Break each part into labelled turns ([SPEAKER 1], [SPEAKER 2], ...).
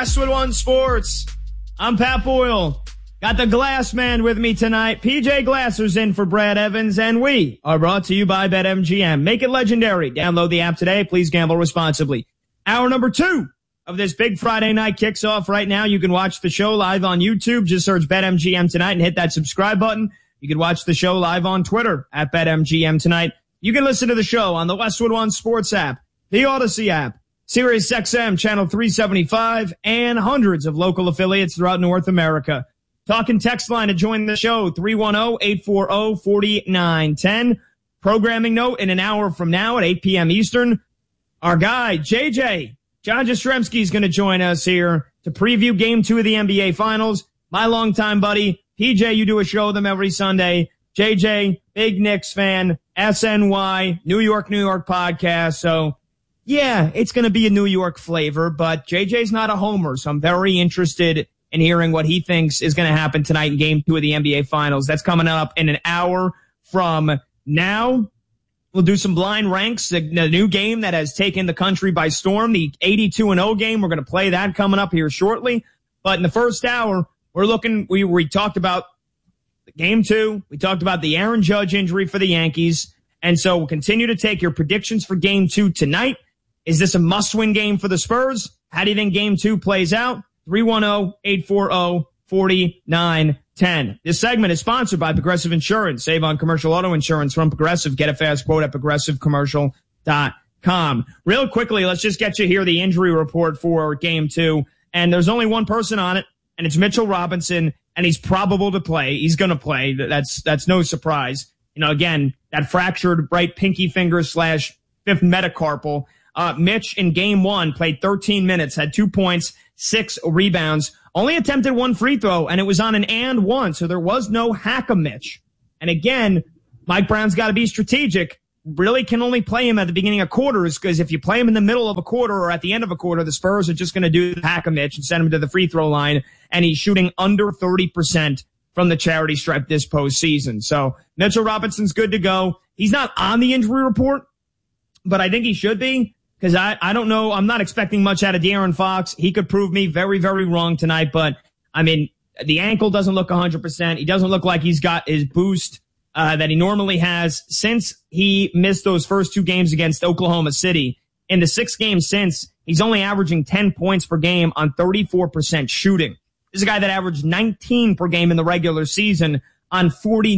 [SPEAKER 1] Westwood One Sports. I'm Pat Boyle. Got the Glass Man with me tonight. PJ Glasser's in for Brad Evans, and we are brought to you by BetMGM. Make it legendary. Download the app today. Please gamble responsibly. Hour number 2 of this big Friday night kicks off right now. You can watch the show live on YouTube. Just search BetMGM tonight and hit that subscribe button. You can watch the show live on Twitter at BetMGM tonight. You can listen to the show on the Westwood One Sports app, the Odyssey app, Sirius XM Channel 375, and hundreds of local affiliates throughout North America. Talk and text line to join the show, 310-840-4910. Programming note, in an hour from now at 8 p.m. Eastern, our guy, JJ, John Jastrzemski, is going to join us here to preview Game 2 of the NBA Finals. My longtime buddy, PJ, you do a show with him every Sunday. JJ, big Knicks fan, SNY, New York podcast. So, yeah, it's going to be a New York flavor, but JJ's not a homer, so I'm very interested in hearing what he thinks is going to happen tonight in Game 2 of the NBA Finals. That's coming up in an hour from now. We'll do some blind ranks, the new game that has taken the country by storm, the 82-0 game. We're going to play that coming up here shortly. But in the first hour, we're looking, we talked about Game 2. We talked about the Aaron Judge injury for the Yankees. And so we'll continue to take your predictions for Game 2 tonight. Is this a must-win game for the Spurs? How do you think Game 2 plays out? 310-840-4910. This segment is sponsored by Progressive Insurance. Save on commercial auto insurance from Progressive. Get a fast quote at progressivecommercial.com. Real quickly, let's just get you here the injury report for Game 2. And there's only one person on it, and it's Mitchell Robinson, and he's probable to play. He's going to play. That's no surprise. You know, again, that fractured right pinky finger / fifth metacarpal. Mitch in Game 1 played 13 minutes, had 2 points, 6 rebounds, only attempted 1 free throw, and it was on an and 1, so there was no hack-a-Mitch. And again, Mike Brown's got to be strategic. Really can only play him at the beginning of quarters, because if you play him in the middle of a quarter or at the end of a quarter, the Spurs are just going to do the hack-a-Mitch and send him to the free throw line, and he's shooting under 30% from the charity stripe this postseason. So Mitchell Robinson's good to go. He's not on the injury report, but I think he should be. Because I don't know, I'm not expecting much out of De'Aaron Fox. He could prove me very, very wrong tonight, but I mean, the ankle doesn't look 100%. He doesn't look like he's got his boost that he normally has since he missed those first 2 games against Oklahoma City. In the 6 games since, he's only averaging 10 points per game on 34% shooting. This is a guy that averaged 19 per game in the regular season on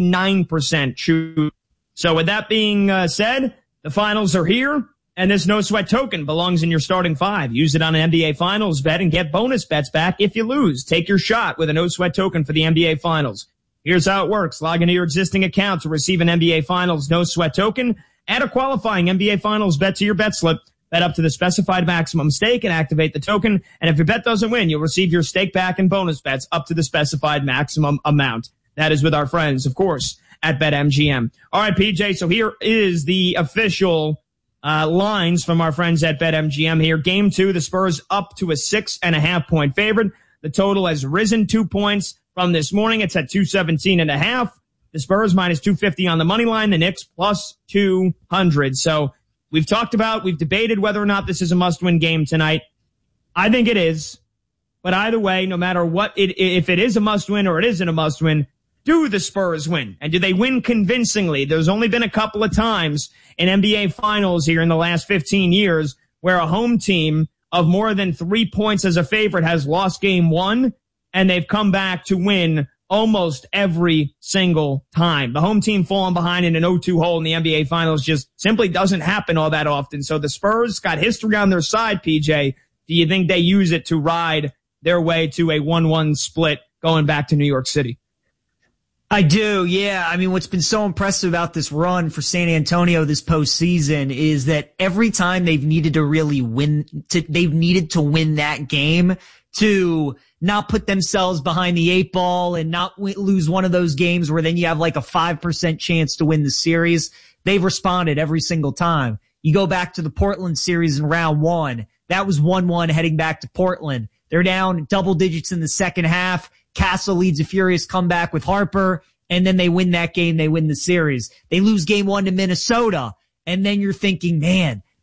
[SPEAKER 1] 49% shooting. So with that being said, the finals are here. And this no sweat token belongs in your starting 5. Use it on an NBA Finals bet and get bonus bets back if you lose. Take your shot with a no sweat token for the NBA Finals. Here's how it works. Log into your existing account to receive an NBA Finals no sweat token. Add a qualifying NBA Finals bet to your bet slip. Bet up to the specified maximum stake and activate the token. And if your bet doesn't win, you'll receive your stake back and bonus bets up to the specified maximum amount. That is with our friends, of course, at BetMGM. All right, PJ, so here is the official lines from our friends at BetMGM here. Game 2, the Spurs up to a 6.5-point favorite. The total has risen 2 points from this morning. It's at 217.5. The Spurs minus 250 on the money line. The Knicks plus 200. So we've debated whether or not this is a must-win game tonight. I think it is. But either way, no matter what, if it is a must-win or it isn't a must-win, do the Spurs win? And do they win convincingly? There's only been a couple of times in NBA Finals here in the last 15 years where a home team of more than 3 points as a favorite has lost Game 1, and they've come back to win almost every single time. The home team falling behind in an 0-2 hole in the NBA Finals just simply doesn't happen all that often. So the Spurs got history on their side, PJ. Do you think they use it to ride their way to a 1-1 split going back to New York City?
[SPEAKER 2] I do, yeah. I mean, what's been so impressive about this run for San Antonio this postseason is that every time they've needed to really win, they've needed to win that game to not put themselves behind the 8 ball and not lose one of those games where then you have like a 5% chance to win the series. They've responded every single time. You go back to the Portland series in round 1. That was 1-1 heading back to Portland. They're down double digits in the second half. Castle leads a furious comeback with Harper, and then they win that game. They win the series. They lose Game 1 to Minnesota, and then you're thinking, man,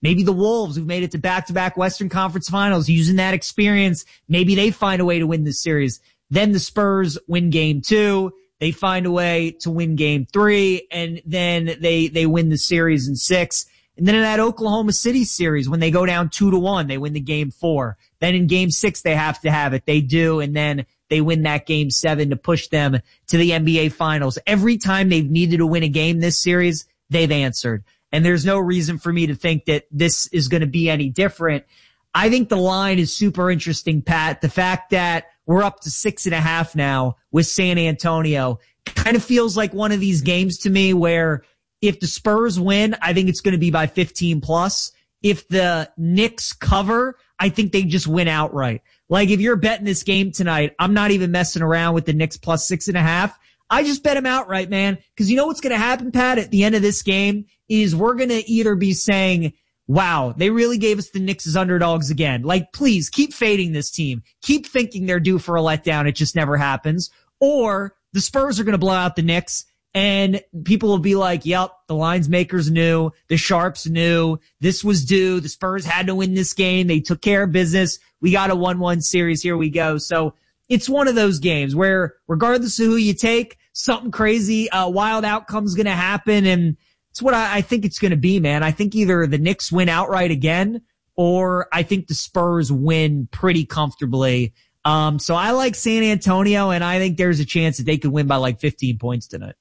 [SPEAKER 2] Maybe the Wolves, who've made it to back-to-back Western Conference Finals, using that experience, maybe they find a way to win this series. Then the Spurs win game 2. They find a way to win game 3, and then they win the series in 6. And then in that Oklahoma City series, when they go down 2-1, they win the game 4. Then in game 6, they have to have it. They do, and then they win that game 7 to push them to the NBA Finals. Every time they've needed to win a game this series, they've answered. And there's no reason for me to think that this is going to be any different. I think the line is super interesting, Pat. The fact that we're up to 6.5 now with San Antonio kind of feels like one of these games to me where if the Spurs win, I think it's going to be by 15 plus. If the Knicks cover, I think they just win outright. Like if you're betting this game tonight, I'm not even messing around with the Knicks plus 6.5. I just bet them outright, man. Cause you know what's going to happen, Pat, at the end of this game is we're going to either be saying, wow, they really gave us the Knicks as underdogs again. Like, please keep fading this team. Keep thinking they're due for a letdown. It just never happens. Or the Spurs are going to blow out the Knicks and people will be like, yep, the lines makers knew, the Sharps knew, this was due. The Spurs had to win this game. They took care of business. We got a 1-1 series. Here we go. So it's one of those games where regardless of who you take, something crazy, wild outcome's going to happen. And it's what I think it's going to be, man. I think either the Knicks win outright again, or I think the Spurs win pretty comfortably. So I like San Antonio, and I think there's a chance that they could win by like 15 points tonight.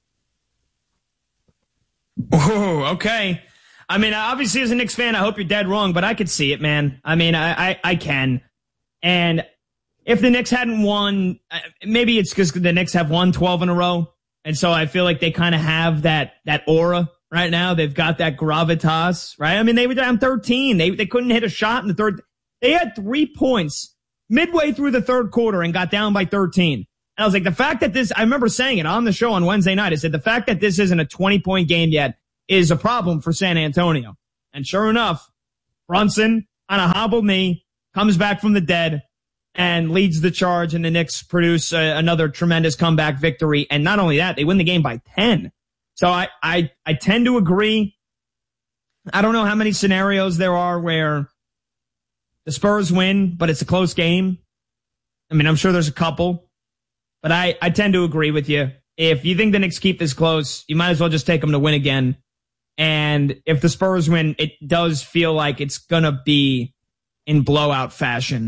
[SPEAKER 1] Oh, okay. I mean, obviously as a Knicks fan, I hope you're dead wrong, but I could see it, man. I mean, I can. And if the Knicks hadn't won, maybe it's because the Knicks have won 12 in a row. And so I feel like they kind of have that aura right now. They've got that gravitas, right? I mean, they were down 13. They couldn't hit a shot in the third. They had 3 points midway through the third quarter and got down by 13. And I was like, the fact that I remember saying it on the show on Wednesday night. I said, the fact that this isn't a 20-point game yet is a problem for San Antonio. And sure enough, Brunson on a hobbled knee comes back from the dead and leads the charge, and the Knicks produce another tremendous comeback victory. And not only that, they win the game by 10. So I tend to agree. I don't know how many scenarios there are where the Spurs win, but it's a close game. I mean, I'm sure there's a couple, but I tend to agree with you. If you think the Knicks keep this close, you might as well just take them to win again. And if the Spurs win, it does feel like it's going to be in blowout fashion.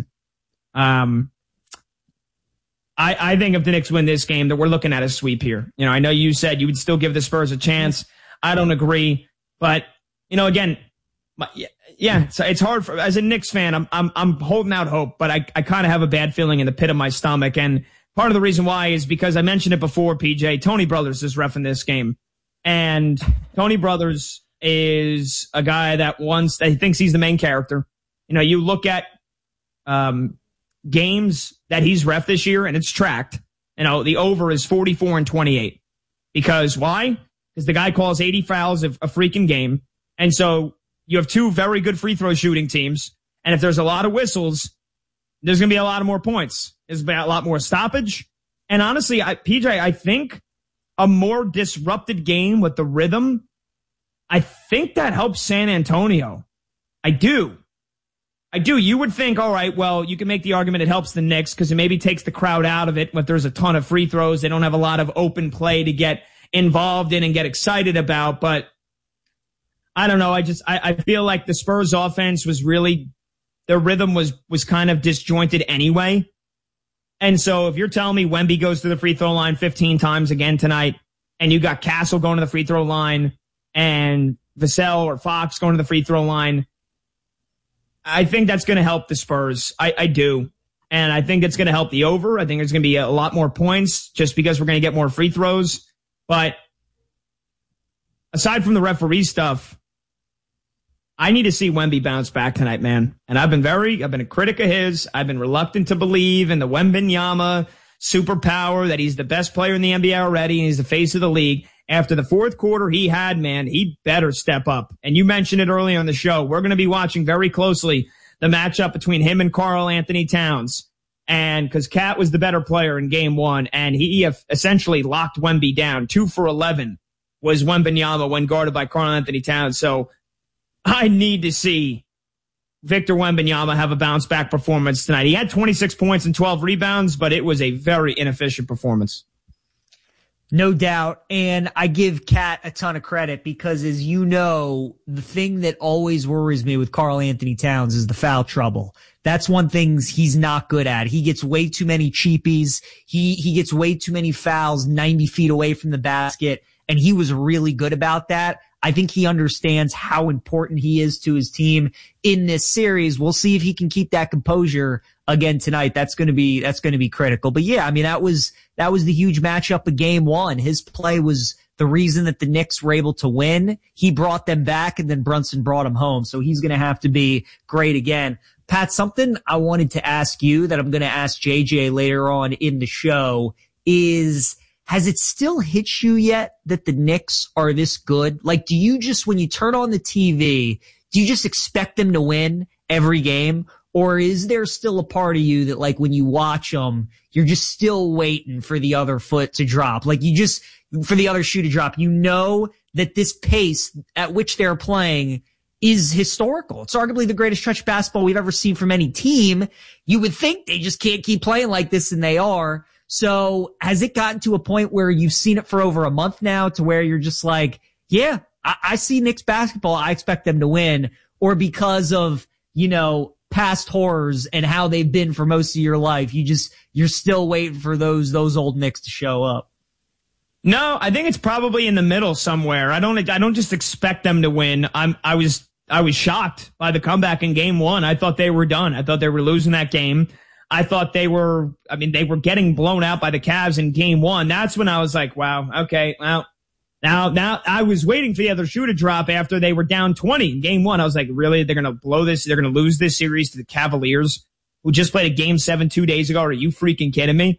[SPEAKER 1] I think if the Knicks win this game, that we're looking at a sweep here. You know, I know you said you would still give the Spurs a chance. I don't agree, but you know, again, yeah, so it's hard for, as a Knicks fan, I'm holding out hope, but I kind of have a bad feeling in the pit of my stomach. And part of the reason why is because I mentioned it before, PJ, Tony Brothers is reffing this game. And Tony Brothers is a guy that he thinks he's the main character. You know, you look at, games that he's ref this year, and it's tracked. You know, the over is 44-28. Because why? Because the guy calls 80 fouls of a freaking game. And so you have two very good free throw shooting teams. And if there's a lot of whistles, there's going to be a lot of more points. There's going to be a lot more stoppage. And honestly, PJ, I think a more disrupted game with the rhythm, I think that helps San Antonio. I do. You would think, all right, well, you can make the argument it helps the Knicks because it maybe takes the crowd out of it when there's a ton of free throws. They don't have a lot of open play to get involved in and get excited about. But I don't know. I feel like the Spurs offense was really, their rhythm was kind of disjointed anyway. And so if you're telling me Wemby goes to the free throw line 15 times again tonight, and you got Castle going to the free throw line and Vassell or Fox going to the free throw line, I think that's going to help the Spurs. I do. And I think it's going to help the over. I think there's going to be a lot more points just because we're going to get more free throws. But aside from the referee stuff, I need to see Wemby bounce back tonight, man. And I've been a critic of his. I've been reluctant to believe in the Wembanyama superpower that he's the best player in the NBA already and he's the face of the league. After the fourth quarter he had, man, he better step up. And you mentioned it earlier on the show. We're going to be watching very closely the matchup between him and Karl Anthony Towns. And because Cat was the better player in game one, and he essentially locked Wemby down. 2 for 11 was Wembanyama when guarded by Karl Anthony Towns. So I need to see Victor Wembanyama have a bounce back performance tonight. He had 26 points and 12 rebounds, but it was a very inefficient performance.
[SPEAKER 2] No doubt. And I give Kat a ton of credit because, as you know, the thing that always worries me with Karl Anthony Towns is the foul trouble. That's one thing he's not good at. He gets way too many cheapies. He gets way too many fouls 90 feet away from the basket. And he was really good about that. I think he understands how important he is to his team in this series. We'll see if he can keep that composure again tonight. That's going to be critical. But yeah, I mean, that was the huge matchup of game one. His play was the reason that the Knicks were able to win. He brought them back and then Brunson brought him home. So he's going to have to be great again. Pat, something I wanted to ask you that I'm going to ask JJ later on in the show is, has it still hit you yet that the Knicks are this good? Like, do you just, when you turn on the TV, do you just expect them to win every game? Or is there still a part of you that, like, when you watch them, you're just still waiting for the other foot to drop? Like, for the other shoe to drop. You know that this pace at which they're playing is historical. It's arguably the greatest stretch of basketball we've ever seen from any team. You would think they just can't keep playing like this, and they are. So has it gotten to a point where you've seen it for over a month now to where you're just like, yeah, I see Knicks basketball. I expect them to win? Or because of, past horrors and how they've been for most of your life, you're still waiting for those old Knicks to show up?
[SPEAKER 1] No, I think it's probably in the middle somewhere. I don't just expect them to win. I was shocked by the comeback in game one. I thought they were done. I thought they were losing that game. I thought they were getting blown out by the Cavs in game one. That's when I was like, wow, okay, well, now I was waiting for the other shoe to drop after they were down 20 in game one. I was like, really? They're going to blow this? They're going to lose this series to the Cavaliers, who just played a game 7 2 days ago? Are you freaking kidding me?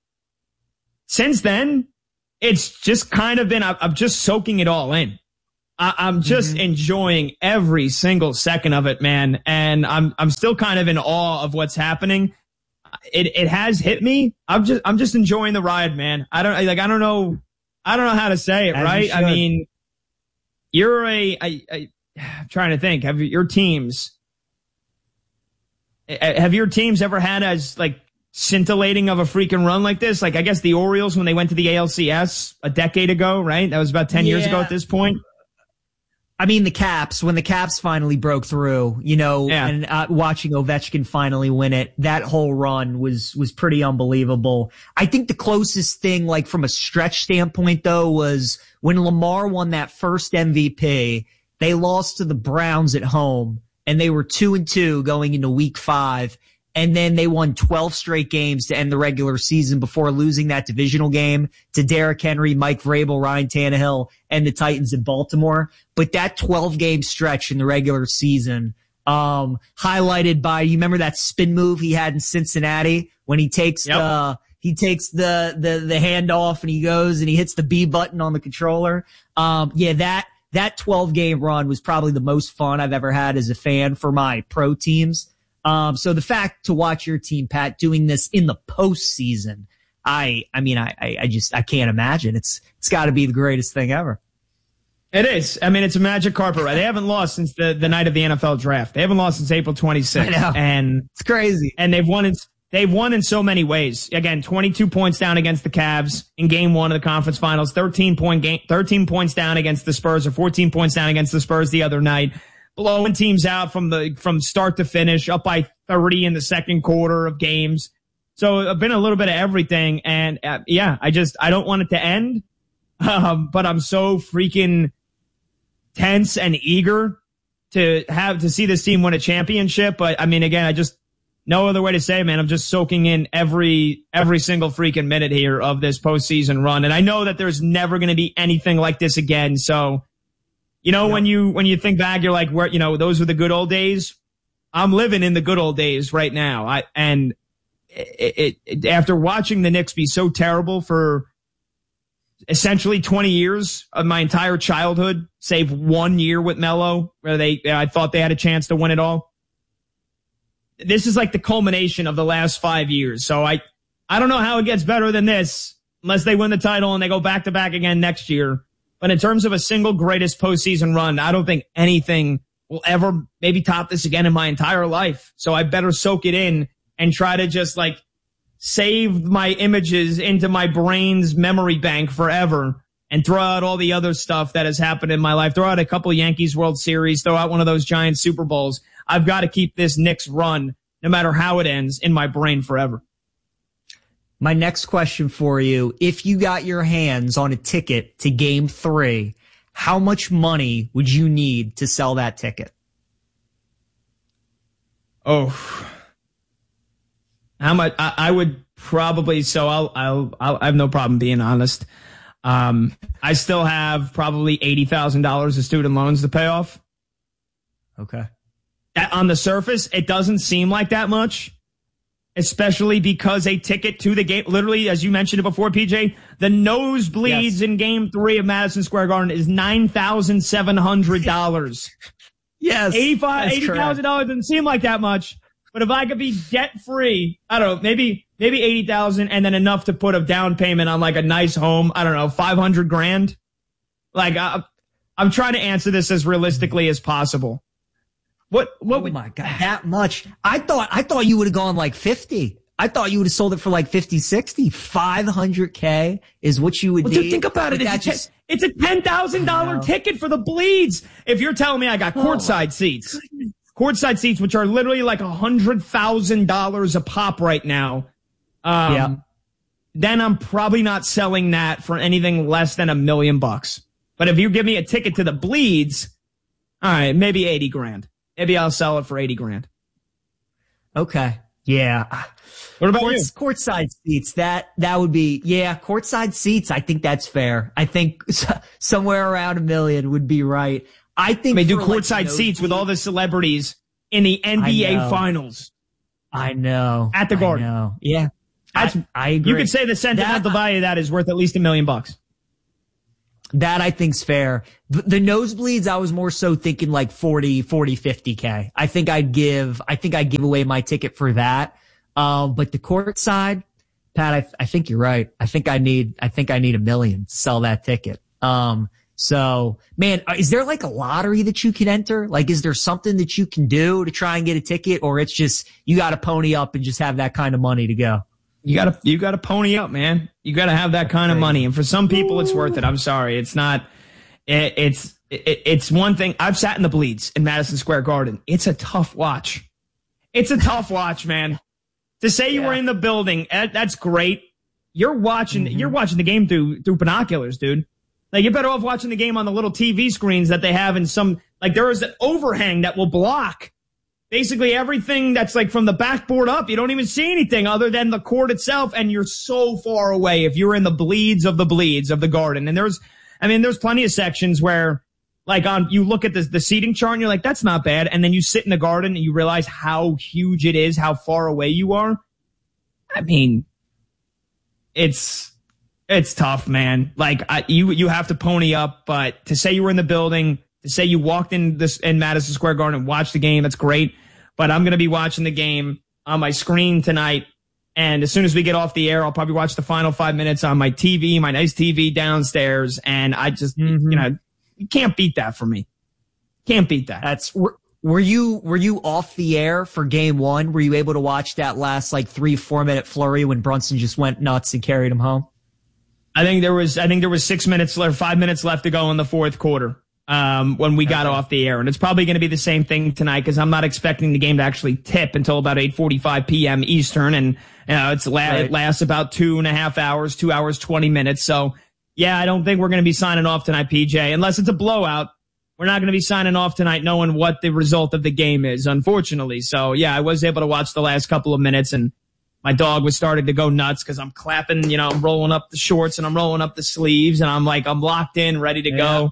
[SPEAKER 1] Since then, it's just kind of been, I'm just soaking it all in. I'm just enjoying every single second of it, man. And I'm still kind of in awe of what's happening. It has hit me. I'm just enjoying the ride, man. I don't know how to say it, right? I mean, I'm trying to think. Have your teams ever had as like scintillating of a freaking run like this? Like, I guess the Orioles when they went to the ALCS a decade ago, right? That was about 10 years ago at this point.
[SPEAKER 2] I mean, the Caps, when the Caps finally broke through, and watching Ovechkin finally win it, that whole run was pretty unbelievable. I think the closest thing, like from a stretch standpoint though, was when Lamar won that first MVP. They lost to the Browns at home and they were 2-2 going into week 5. And then they won 12 straight games to end the regular season before losing that divisional game to Derrick Henry, Mike Vrabel, Ryan Tannehill, and the Titans in Baltimore. But that 12-game stretch in the regular season, highlighted by, you remember that spin move he had in Cincinnati when he takes the handoff and he goes and he hits the B button on the controller. That 12-game run was probably the most fun I've ever had as a fan for my pro teams. So the fact to watch your team, Pat, doing this in the postseason, I can't imagine. It's got to be the greatest thing ever.
[SPEAKER 1] It is. I mean, it's a magic carpet ride. They haven't lost since the night of the NFL draft. They haven't lost since April 26th.
[SPEAKER 2] I know.
[SPEAKER 1] And
[SPEAKER 2] it's crazy.
[SPEAKER 1] And they've won in so many ways. Again, 22 points down against the Cavs in game 1 of the conference finals, 13 points down against the Spurs, or 14 points down against the Spurs the other night. Blowing teams out from start to finish, up by 30 in the second quarter of games. So I've been a little bit of everything. And I don't want it to end. But I'm so freaking tense and eager to see this team win a championship. But I mean, again, no other way to say it, man. I'm just soaking in every single freaking minute here of this postseason run. And I know that there's never going to be anything like this again. So, when you think back, you're like, where, those were the good old days. I'm living in the good old days right now. After watching the Knicks be so terrible for essentially 20 years of my entire childhood, save 1 year with Melo, where I thought they had a chance to win it all. This is like the culmination of the last 5 years. So I don't know how it gets better than this unless they win the title and they go back to back again next year. But in terms of a single greatest postseason run, I don't think anything will ever maybe top this again in my entire life. So I better soak it in and try to just like save my images into my brain's memory bank forever and throw out all the other stuff that has happened in my life. Throw out a couple Yankees World Series, throw out one of those giant Super Bowls. I've got to keep this Knicks run, no matter how it ends, in my brain forever.
[SPEAKER 2] My next question for you, if you got your hands on a ticket to Game 3, how much money would you need to sell that ticket?
[SPEAKER 1] Oh, how much? I would probably, so I have no problem being honest. I still have probably $80,000 of student loans to pay off.
[SPEAKER 2] Okay.
[SPEAKER 1] On the surface, it doesn't seem like that much, especially because a ticket to the game, literally, as you mentioned it before, PJ, the nosebleeds in Game 3 of Madison Square Garden is $9,700.
[SPEAKER 2] Yes.
[SPEAKER 1] $80,000 doesn't seem like that much, but if I could be debt free, I don't know, maybe 80,000 and then enough to put a down payment on like a nice home. I don't know, 500 grand. Like I'm trying to answer this as realistically as possible. What would,
[SPEAKER 2] my God, that much? I thought you would have gone like 50. I thought you would have sold it for like 50, 60. $500K is what you would need.
[SPEAKER 1] Dude, think about it. It's a $10,000 ticket for the bleeds. If you're telling me I got courtside seats, which are literally like $100,000 a pop right now. Then I'm probably not selling that for anything less than $1 million. But if you give me a ticket to the bleeds, all right, maybe 80 grand. Maybe I'll sell it for 80 grand.
[SPEAKER 2] Okay. Yeah.
[SPEAKER 1] What about you?
[SPEAKER 2] Courtside seats. That would be, courtside seats. I think that's fair. I think somewhere around $1 million would be right. I think
[SPEAKER 1] they do courtside seats with all the celebrities in the NBA finals.
[SPEAKER 2] I know.
[SPEAKER 1] At the Garden.
[SPEAKER 2] I know. Yeah. I agree.
[SPEAKER 1] You could say the sentimental value of that is worth at least $1 million.
[SPEAKER 2] That I think's fair. The nosebleeds, I was more so thinking like 40, 50K. I think I'd give away my ticket for that. But the court side, Pat, I think you're right. I think I need $1 million to sell that ticket. So man, is there like a lottery that you can enter? Like, is there something that you can do to try and get a ticket, or it's just, you got to pony up and just have that kind of money to go?
[SPEAKER 1] You gotta pony up, man. You gotta have that kind of money. And for some people, it's worth it. I'm sorry. It's not, it's one thing. I've sat in the bleeds in Madison Square Garden. It's a tough watch. It's a tough watch, man. To say you were in the building, that's great. You're watching the game through binoculars, dude. Like, you're better off watching the game on the little TV screens that they have in some, like, there is an overhang that will block basically everything that's like from the backboard up. You don't even see anything other than the court itself, and you're so far away if you're in the bleeds of the Garden. And there's plenty of sections where, like, you look at the seating chart and you're like, that's not bad. And then you sit in the Garden and you realize how huge it is, how far away you are. I mean, it's tough, man. Like, you have to pony up, but to say you were in the building, to say you walked in Madison Square Garden and watched the game, that's great. But I'm going to be watching the game on my screen tonight. And as soon as we get off the air, I'll probably watch the final 5 minutes on my TV, my nice TV downstairs. And I just, you can't beat that for me. Can't beat that.
[SPEAKER 2] Were you off the air for Game 1? Were you able to watch that last like 3-4 minute flurry when Brunson just went nuts and carried him home?
[SPEAKER 1] I think there was 6 minutes or 5 minutes left to go in the fourth quarter. When we got off the air, and it's probably going to be the same thing tonight, because I'm not expecting the game to actually tip until about 8:45 p.m. Eastern, and it lasts about 2.5 hours, 2 hours 20 minutes. So yeah, I don't think we're going to be signing off tonight, PJ, unless it's a blowout. We're not going to be signing off tonight knowing what the result of the game is, unfortunately. So yeah, I was able to watch the last couple of minutes, and my dog was starting to go nuts because I'm clapping, I'm rolling up the shorts and I'm rolling up the sleeves, and I'm locked in, ready to go.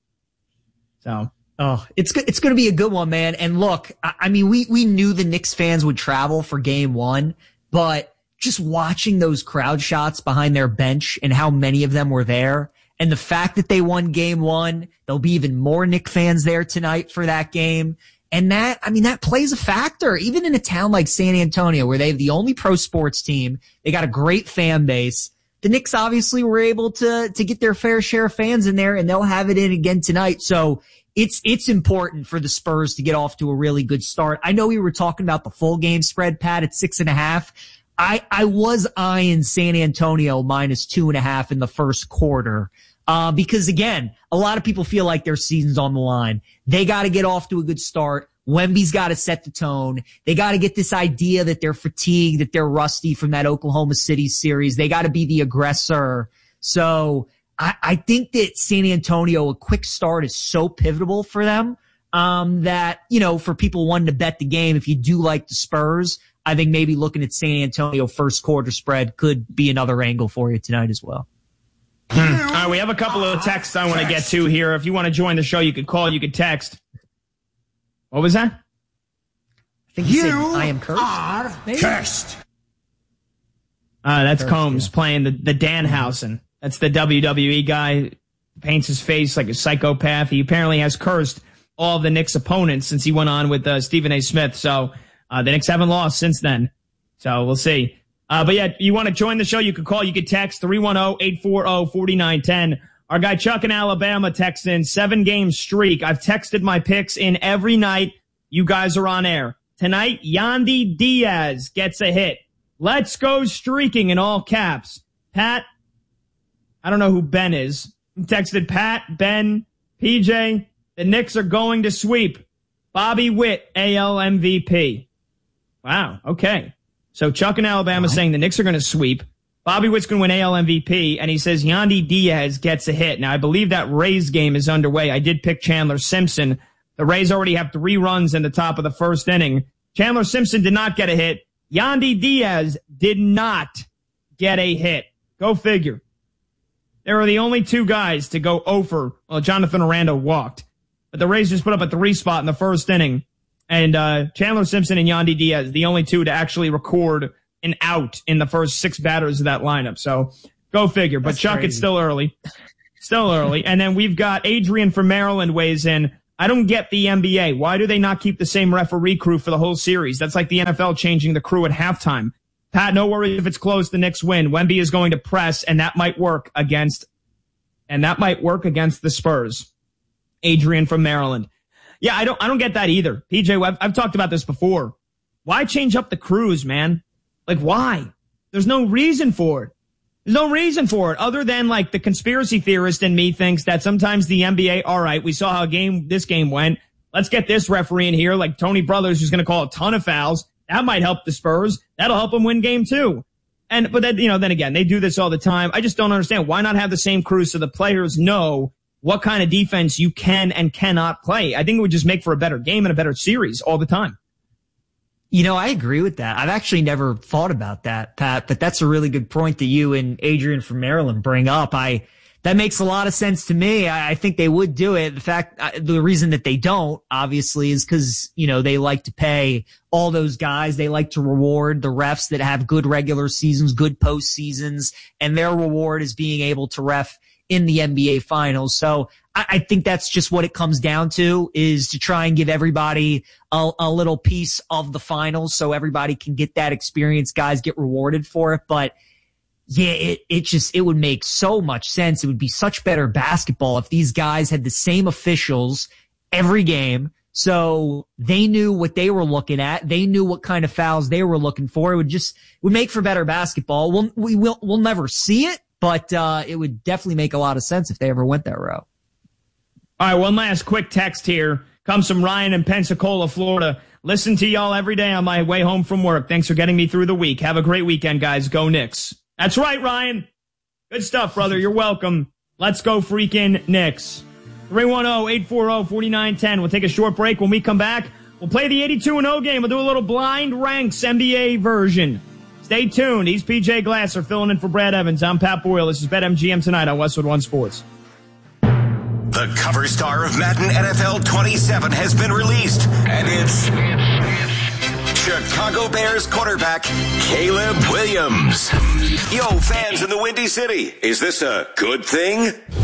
[SPEAKER 1] So,
[SPEAKER 2] it's going to be a good one, man. And look, I mean, we knew the Knicks fans would travel for Game 1, but just watching those crowd shots behind their bench and how many of them were there, and the fact that they won Game 1, there'll be even more Knicks fans there tonight for that game. And that plays a factor, even in a town like San Antonio, where they have the only pro sports team. They got a great fan base. The Knicks obviously were able to get their fair share of fans in there, and they'll have it in again tonight. So it's important for the Spurs to get off to a really good start. I know we were talking about the full game spread, Pat, at 6.5. I was eyeing San Antonio minus 2.5 in the first quarter. Because again, a lot of people feel like their season's on the line. They got to get off to a good start. Wemby's got to set the tone. They got to get this idea that they're fatigued, that they're rusty from that Oklahoma City series. They got to be the aggressor. So I think that San Antonio, a quick start is so pivotal for them, that, for people wanting to bet the game, if you do like the Spurs, I think maybe looking at San Antonio first quarter spread could be another angle for you tonight as well.
[SPEAKER 1] All right, we have a couple of texts I want to get to here. If you want to join the show, you could call, you could text. What was that?
[SPEAKER 2] I think you said, I am cursed.
[SPEAKER 3] Cursed.
[SPEAKER 1] That's Combs playing the Danhausen. That's the WWE guy. Paints his face like a psychopath. He apparently has cursed all of the Knicks opponents since he went on with Stephen A. Smith. So the Knicks haven't lost since then. So we'll see. But yeah, you want to join the show, you could call, you could text 310-840-4910. Our guy Chuck in Alabama texts in 7-game streak. I've texted my picks in every night. You guys are on air. Tonight, Yandy Diaz gets a hit. Let's go streaking in all caps. Pat, I don't know who Ben is. He texted Pat, Ben, PJ, the Knicks are going to sweep. Bobby Witt, AL MVP. Wow, okay. So Chuck in Alabama saying the Knicks are going to sweep. Bobby Witt's going to win AL MVP, and he says Yandy Diaz gets a hit. Now, I believe that Rays game is underway. I did pick Chandler Simpson. The Rays already have 3 runs in the top of the first inning. Chandler Simpson did not get a hit. Yandy Diaz did not get a hit. Go figure. There are the only 2 guys to go over. Well, Jonathan Aranda walked. But the Rays just put up a 3 spot in the first inning. And Chandler Simpson and Yandy Diaz, the only 2 to actually record an out in the first 6 batters of that lineup. So go figure. But Chuck, crazy. It's still early. Still early. And then we've got Adrian from Maryland weighs in. I don't get the NBA. Why do they not keep the same referee crew for the whole series? That's like the NFL changing the crew at halftime. Pat, no worries if it's close, the Knicks win. Wemby is going to press, and that might work against the Spurs. Adrian from Maryland. Yeah, I don't get that either. PJ, I've talked about this before. Why change up the crews, man? Like, why? There's no reason for it. There's no reason for it other than like the conspiracy theorist in me thinks that sometimes the NBA, all right, we saw how this game went. Let's get this referee in here like Tony Brothers who's going to call a ton of fouls. That might help the Spurs. That'll help them win game 2. But then, then again, they do this all the time. I just don't understand. Why not have the same crew so the players know what kind of defense you can and cannot play? I think it would just make for a better game and a better series all the time.
[SPEAKER 2] I agree with that. I've actually never thought about that, Pat, but that's a really good point that you and Adrian from Maryland bring up. That makes a lot of sense to me. I think they would do it. The reason that they don't, obviously, is because, they like to pay all those guys. They like to reward the refs that have good regular seasons, good postseasons, and their reward is being able to ref in the NBA finals. So I think that's just what it comes down to, is to try and give everybody a little piece of the finals so everybody can get that experience. Guys get rewarded for it. But yeah, it would make so much sense. It would be such better basketball if these guys had the same officials every game. So they knew what they were looking at. They knew what kind of fouls they were looking for. It would make for better basketball. We'll never see it, but it would definitely make a lot of sense if they ever went that route.
[SPEAKER 1] All right, one last quick text here. Comes from Ryan in Pensacola, Florida. Listen to y'all every day on my way home from work. Thanks for getting me through the week. Have a great weekend, guys. Go Knicks. That's right, Ryan. Good stuff, brother. You're welcome. Let's go freaking Knicks. 310-840-4910. We'll take a short break. When we come back, we'll play the 82-0 game. We'll do a little blind ranks NBA version. Stay tuned. He's PJ Glasser filling in for Brad Evans. I'm Pat Boyle. This is BetMGM tonight on Westwood One Sports.
[SPEAKER 3] The cover star of Madden NFL 27 has been released, and it's Chicago Bears quarterback Caleb Williams. Yo, fans in the Windy City, is this a good thing?